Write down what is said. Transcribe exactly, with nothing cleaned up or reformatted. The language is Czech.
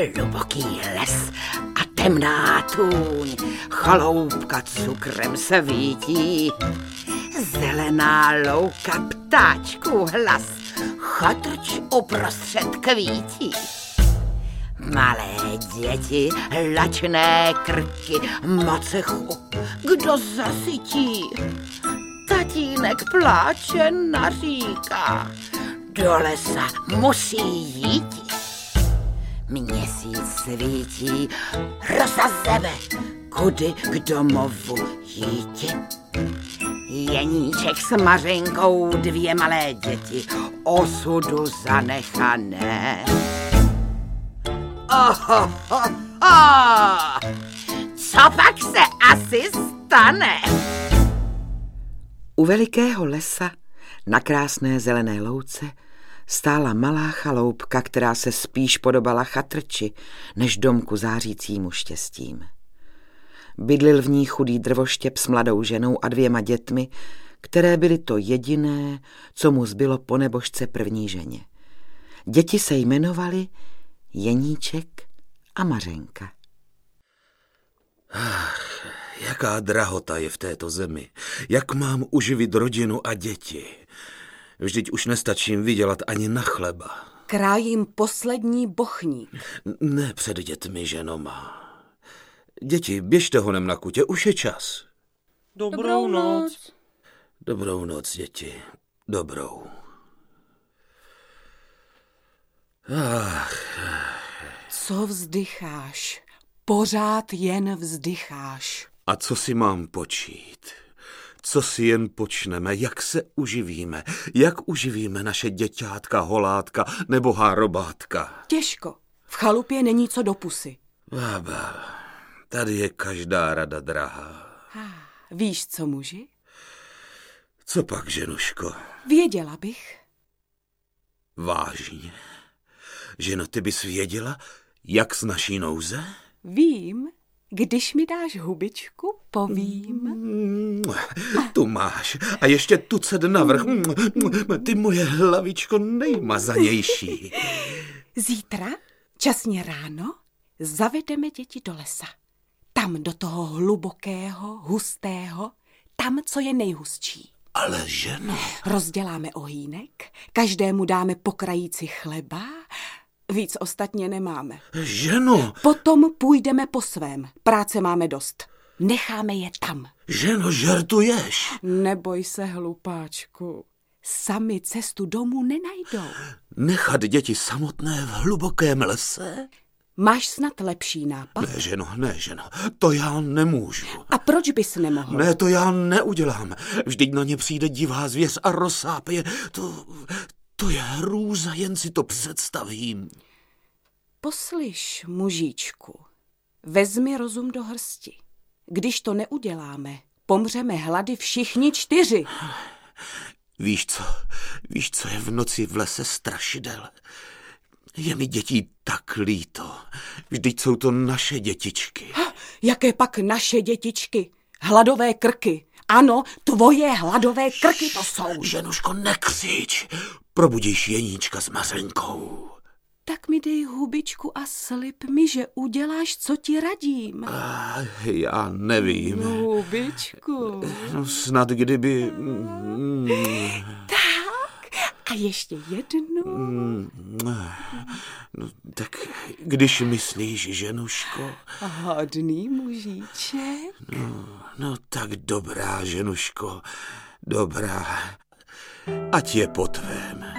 Hluboký les a temná tůň, chaloupka cukrem svítí. Zelená louka, ptáčků hlas, chatrč uprostřed kvítí. Malé děti, lačné krky, macechu, kdo zasytí? Tatínek pláče, naříká, do lesa musí jít. Měsíc svítí, rosa zebe, kudy k domovu jíti. Jeníček s Mařenkou, dvě malé děti, osudu zanechané. Oho, ho, ho. Co pak se asi stane? U velikého lesa na krásné zelené louce stála malá chaloupka, která se spíš podobala chatrči, než domku zářícímu štěstím. Bydlil v ní chudý drvoštěp s mladou ženou a dvěma dětmi, které byly to jediné, co mu zbylo po nebožce první ženě. Děti se jmenovaly Jeníček a Mařenka. Ach, jaká drahota je v této zemi. Jak mám uživit rodinu a děti? Vždyť už nestačím vydělat ani na chleba. Krájím poslední bochník. Ne před dětmi, ženo má. Děti, běžte honem na kutě, už je čas. Dobrou noc. Dobrou noc, děti. Dobrou. Ach. Co vzdycháš? Pořád jen vzdycháš. A co si mám počít? Co si jen počneme, jak se uživíme, jak uživíme naše děťátka, holátka nebo hárobátka? Těžko. V chalupě není co do pusy. Bába, tady je každá rada drahá. Ah, víš, co muži? Co pak, ženuško? Věděla bych. Vážně? Ženo, ty bys věděla, jak z naší nouze? Vím. Když mi dáš hubičku, povím. Tu máš. A ještě tucet navrch. Ty moje hlavičko nejmazanější. Zítra, časně ráno, zavedeme děti do lesa. Tam do toho hlubokého, hustého, tam, co je nejhustší. Ale ženo. Rozděláme ohýnek, každému dáme po krajíci chleba, víc ostatně nemáme. Ženo. Potom půjdeme po svém, práce máme dost. Necháme je tam. Ženo, žertuješ. Neboj se, hlupáčku. Sami cestu domů nenajdou. Nechat děti samotné v hlubokém lese? Máš snad lepší nápad? Ne, ženo, ne, ženo, to já nemůžu. A proč bys nemohl? Ne, to já neudělám. Vždyť na ně přijde divá zvěř a rozsápe je. To, to je hrůza, jen si to představím. Poslyš, mužíčku, vezmi rozum do hrsti. Když to neuděláme, pomřeme hlady všichni čtyři. Víš co, víš, co je v noci v lese strašidel? Je mi dětí tak líto. Vždyť jsou to naše dětičky. Ha, jaké pak naše dětičky? Hladové krky. Ano, tvoje hladové krky to jsou. Ženuško, nekřič. Probudíš Jeníčka s Mařenkou. Tak mi dej hubičku a slib mi, že uděláš, co ti radím. A já nevím. No, hubičku. No, snad kdyby... Tak, a ještě jednu. No, tak když myslíš, ženuško... Hodný mužíček. No, no tak dobrá, ženuško, dobrá. Ať je po tvém.